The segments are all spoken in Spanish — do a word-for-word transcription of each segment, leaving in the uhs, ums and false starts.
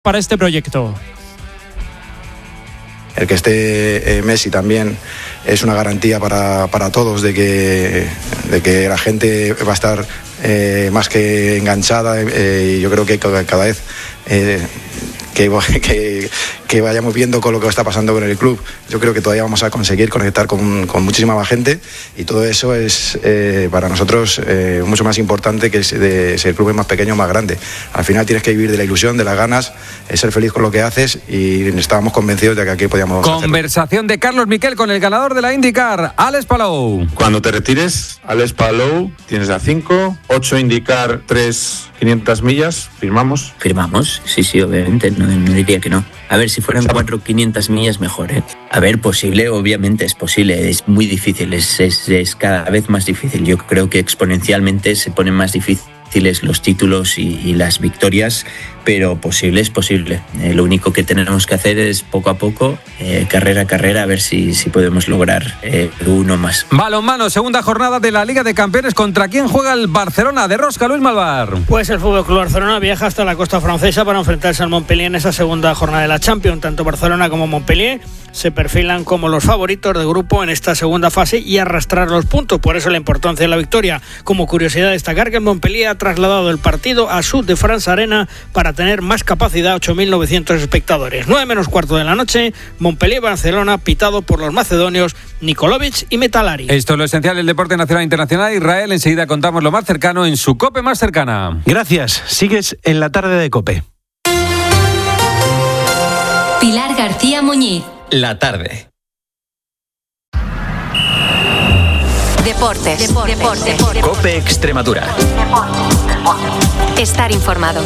para este proyecto. El que esté eh, Messi también es una garantía para, para todos de que, de que la gente va a estar eh, más que enganchada. Eh, y yo creo que cada, cada vez eh, que, que, que vayamos viendo con lo que está pasando con el club, yo creo que todavía vamos a conseguir conectar con, con muchísima más gente, y todo eso es eh, para nosotros eh, mucho más importante que de, si el club es más pequeño o más grande. Al final tienes que vivir de la ilusión, de las ganas, es ser feliz con lo que haces, y estábamos convencidos de que aquí podíamos Conversación hacerlo. De Carlos Miquel con el ganador de la IndyCar, Alex Palou. Cuando te retires, Alex Palou, tienes a cinco, ocho IndyCar, tres quinientas millas, ¿firmamos? Firmamos, sí, sí, obviamente, no, no diría que no. A ver, si fueran cuatro quinientas millas, mejor, ¿eh? A ver, posible, obviamente es posible, es muy difícil, es, es, es cada vez más difícil. Yo creo que exponencialmente se ponen más difíciles los títulos y, y las victorias, pero posible es posible. Eh, lo único que tenemos que hacer es poco a poco, eh, carrera a carrera, a ver si, si podemos lograr eh, uno más. Balonmano, segunda jornada de la Liga de Campeones. ¿Contra quién juega el Barcelona de Rosca, Luis Malvar? Pues el Fútbol Club Barcelona viaja hasta la costa francesa para enfrentarse al Montpellier en esa segunda jornada de la Champions. Tanto Barcelona como Montpellier se perfilan como los favoritos de grupo en esta segunda fase y arrastrar los puntos. Por eso la importancia de la victoria. Como curiosidad, destacar que el Montpellier ha trasladado el partido a Sud de France Arena para tener más capacidad, ocho mil novecientos espectadores. nueve menos cuarto de la noche, Montpellier-Barcelona, pitado por los macedonios Nikolovic y Metalari. Esto es lo esencial del deporte nacional e internacional. Israel, enseguida contamos lo más cercano en su COPE más cercana. Gracias, sigues en la tarde de COPE. Pilar García Muñiz. La tarde. Deportes. Deportes. Deportes. Deportes. COPE Extremadura. Estar informado.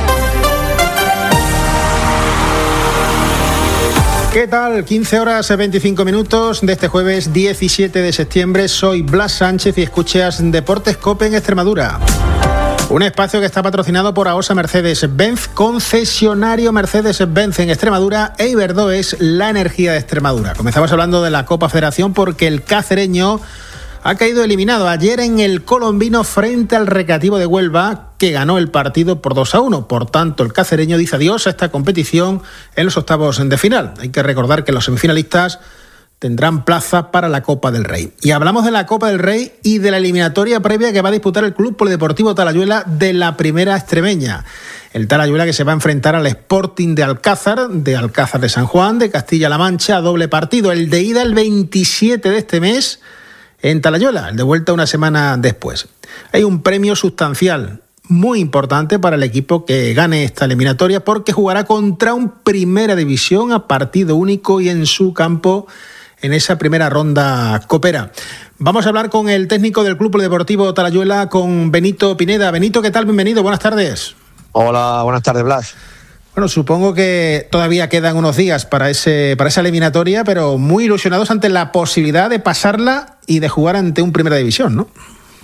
¿Qué tal? quince horas veinticinco minutos de este jueves diecisiete de septiembre. Soy Blas Sánchez y escuchas Deportes COPE en Extremadura. Un espacio que está patrocinado por AOSA Mercedes-Benz, concesionario Mercedes-Benz en Extremadura, e Iberdrola, la energía de Extremadura. Comenzamos hablando de la Copa Federación porque el cacereño ha caído eliminado ayer en el Colombino frente al Recreativo de Huelva, que ganó el partido por dos a uno. Por tanto, el cacereño dice adiós a esta competición en los octavos de final. Hay que recordar que los semifinalistas tendrán plaza para la Copa del Rey. Y hablamos de la Copa del Rey y de la eliminatoria previa que va a disputar el Club Polideportivo Talayuela de la Primera Extremeña. El Talayuela que se va a enfrentar al Sporting de Alcázar, de Alcázar de San Juan, de Castilla-La Mancha, doble partido. El de ida el veintisiete de este mes en Talayuela, el de vuelta una semana después. Hay un premio sustancial muy importante para el equipo que gane esta eliminatoria, porque jugará contra un Primera División a partido único y en su campo en esa primera ronda copera. Vamos a hablar con el técnico del Club Deportivo Talayuela, con Benito Pineda. Benito, ¿qué tal? Bienvenido, buenas tardes. Hola, buenas tardes, Blas. Bueno, supongo que todavía quedan unos días para ese para esa eliminatoria, pero muy ilusionados ante la posibilidad de pasarla y de jugar ante un Primera División, ¿no?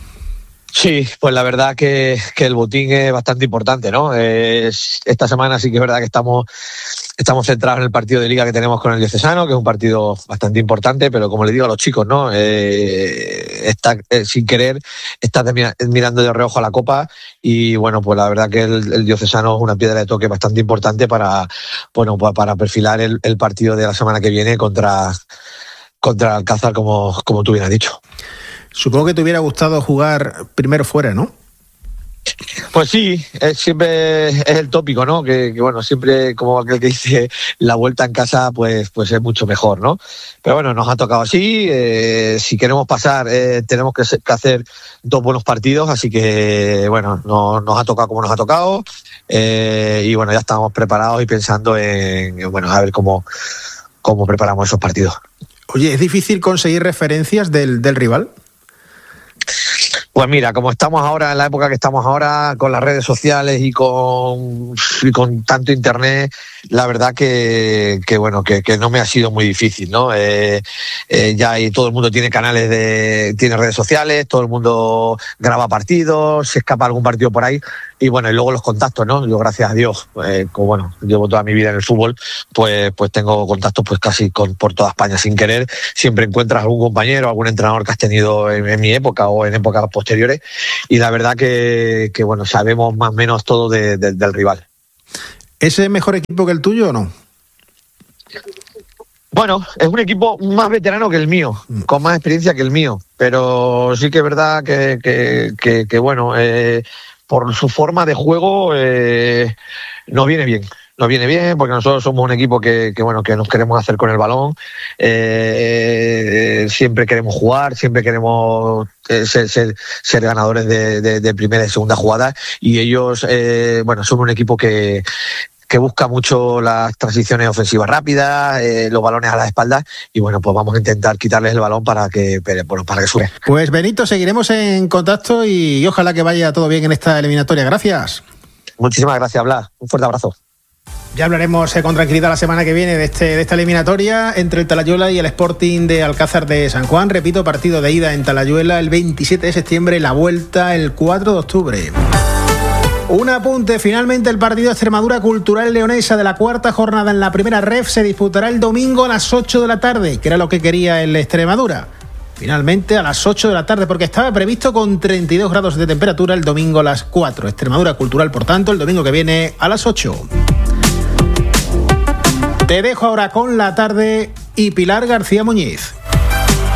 Sí, pues la verdad que, que el botín es bastante importante, ¿no? Eh, esta semana sí que es verdad que estamos, estamos centrados en el partido de liga que tenemos con el Diocesano, que es un partido bastante importante, pero como le digo a los chicos, ¿no? Eh, está, eh, sin querer, estás mirando de reojo a la Copa y bueno, pues la verdad que el, el Diocesano es una piedra de toque bastante importante para, bueno, pues para perfilar el, el partido de la semana que viene contra, contra Alcázar, como, como tú bien has dicho. Supongo que te hubiera gustado jugar primero fuera, ¿no? Pues sí, es, siempre es el tópico, ¿no? Que, que bueno, siempre como aquel que dice la vuelta en casa, pues, pues es mucho mejor, ¿no? Pero bueno, nos ha tocado así. Eh, si queremos pasar, eh, tenemos que, que hacer dos buenos partidos, así que bueno, no, nos ha tocado como nos ha tocado. Eh, y bueno, ya estamos preparados y pensando en, en bueno, a ver cómo, cómo preparamos esos partidos. Oye, ¿es difícil conseguir referencias del, del rival? Pues mira, como estamos ahora, en la época que estamos ahora, con las redes sociales y con, y con tanto internet, la verdad que, que bueno, que, que no me ha sido muy difícil, ¿no? Eh, eh, ya hay, todo el mundo tiene canales de, tiene redes sociales, todo el mundo graba partidos, se escapa algún partido por ahí, y bueno, y luego los contactos, ¿no? Yo, gracias a Dios, eh, como bueno, llevo toda mi vida en el fútbol, pues, pues tengo contactos pues casi con, por toda España sin querer. Siempre encuentras algún compañero, algún entrenador que has tenido en, en mi época o en épocas posteriores, y la verdad que, que bueno, sabemos más o menos todo de, de, del rival. ¿Ese es mejor equipo que el tuyo o no? Bueno, es un equipo más veterano que el mío, con más experiencia que el mío, pero sí que es verdad que, que, que, que bueno, eh, por su forma de juego eh, nos viene bien. Nos viene bien porque nosotros somos un equipo que, que bueno, que nos queremos hacer con el balón, eh, siempre queremos jugar, siempre queremos ser, ser, ser ganadores de, de, de primera y segunda jugada, y ellos, eh, bueno, son un equipo que que busca mucho las transiciones ofensivas rápidas, eh, los balones a la espalda, y bueno, pues vamos a intentar quitarles el balón para que, bueno, para que sube. Pues Benito, seguiremos en contacto y ojalá que vaya todo bien en esta eliminatoria. Gracias. Muchísimas gracias, Blas. Un fuerte abrazo. Ya hablaremos eh, con tranquilidad la semana que viene de, este, de esta eliminatoria entre el Talayuela y el Sporting de Alcázar de San Juan. Repito, partido de ida en Talayuela el veintisiete de septiembre, la vuelta el cuatro de octubre. Un apunte, finalmente el partido de Extremadura Cultural Leonesa de la cuarta jornada en la primera ref se disputará el domingo a las ocho de la tarde, que era lo que quería el Extremadura. Finalmente a las ocho de la tarde, porque estaba previsto con treinta y dos grados de temperatura el domingo a las cuatro. Extremadura Cultural, por tanto, el domingo que viene a las ocho. Te dejo ahora con La Tarde y Pilar García Muñiz.